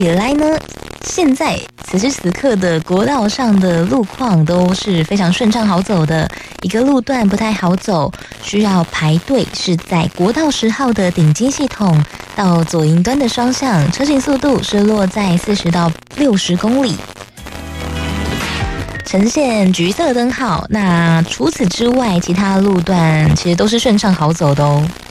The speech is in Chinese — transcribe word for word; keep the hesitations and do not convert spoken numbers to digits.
以来呢，现在此时此刻的国道上的路况都是非常顺畅好走的，一个路段不太好走，需要排队，是在国道十号的顶尖系统到左营端的双向，车行速度是落在四十到六十公里。呈现橘色灯号，那除此之外，其他路段其实都是顺畅好走的哦。